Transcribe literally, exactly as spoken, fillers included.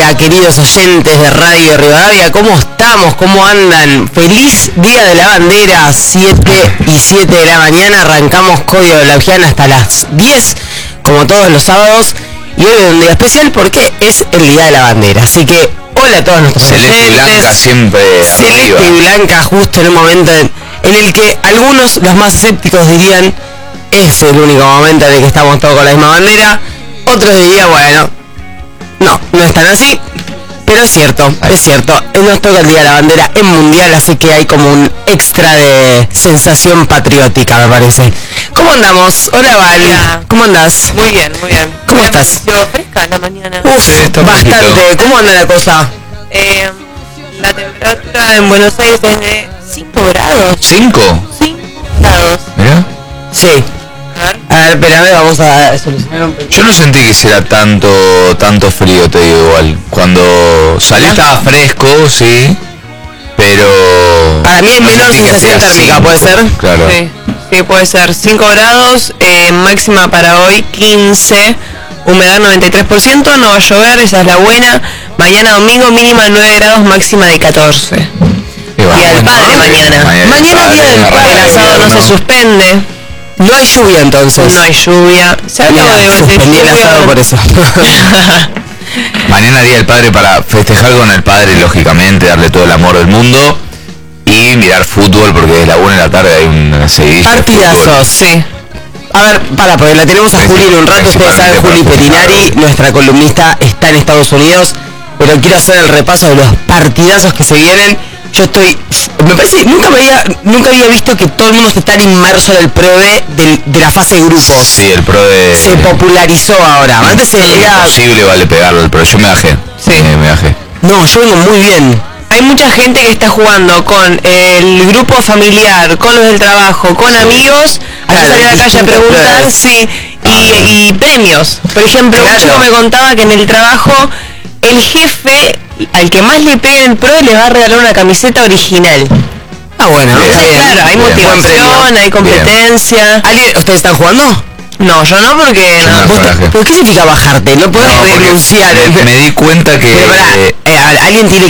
día, queridos oyentes de Radio Rivadavia. ¿Cómo estamos? ¿Cómo andan? Feliz Día de la Bandera, siete y siete de la mañana. Arrancamos Código de la Viana hasta las diez, como todos los sábados. Y hoy es un día especial porque es el Día de la Bandera. Así que, hola a todos nuestros Celeste y Blanca siempre Celeste arriba. y Blanca, justo en un momento en, en el que algunos, los más escépticos, dirían es el único momento en el que estamos todos con la misma bandera. Otros dirían, bueno, no, no es tan así, pero es cierto, es cierto. Nos toca el Día de la Bandera en mundial, así que hay como un extra de sensación patriótica, me parece. ¿Cómo andamos? Hola, Val. Hola. ¿Cómo andás? Muy bien, muy bien. ¿Cómo Me estás? amaneció fresca la mañana. Uf, Sí, está bastante. fresquito. ¿Cómo anda la cosa? Eh, la temperatura en Buenos Aires es de cinco grados. ¿Cinco? cinco grados. Mirá. Sí. A ver. A ver, espérame, vamos a solucionar un poquito. Yo no sentí que hiciera tanto, tanto frío, te digo igual. Cuando salí estaba fresco, sí, pero... Para mí es no menor sentí que sensación hacía térmica, cinco. ¿puede ser? Claro. Sí, sí, puede ser. cinco grados, eh, máxima para hoy quince, humedad noventa y tres por ciento, no va a llover, esa es la buena. Mañana domingo mínima nueve grados, máxima de catorce. Y bueno, Día del bueno, Padre mañana. Mañana Día del Padre, El asado no se suspende, No hay lluvia entonces. no hay lluvia. Se habla Mirá, de, de suspendí el lluvia. asado por eso. Mañana Día del Padre para festejar con el padre, lógicamente, darle todo el amor del mundo y mirar fútbol, porque desde la una de la tarde hay una seguidilla de Partidazos. fútbol. Sí. A ver, para, porque la tenemos a Sí, Juli sí, en un rato. Ustedes saben, Juli principalmente para Petinari, festejar. nuestra columnista, está en Estados Unidos. Pero quiero hacer el repaso de los partidazos que se vienen. Yo estoy... Me parece... Nunca me había, nunca había visto que todo el mundo esté tan inmerso en el Pro D del- de la fase de grupos. Sí, el pro de... Se popularizó ahora. Antes se veía... Imposible vale pegarlo el pro. Yo me bajé. Sí. Eh, me bajé. No, yo vengo muy bien. Hay mucha gente que está jugando con el grupo familiar, con los del trabajo, con amigos, a Claro, salir a la calle a distintas preguntar, pruebas. sí, y, y premios. Por ejemplo, Claro. un chico me contaba que en el trabajo el jefe, al que más le pegue el pro, le va a regalar una camiseta original. Ah, bueno. Bien. Está bien. Claro, hay Bien. Buen motivación, premio. hay competencia. ¿Alguien, ¿Ustedes están jugando? No, yo no, porque Yo no. no. ¿Vos te- coraje. ¿Pero qué significa bajarte? No podés No, porque renunciar. me, me di cuenta que... Pero pará, eh, a ver, alguien tiene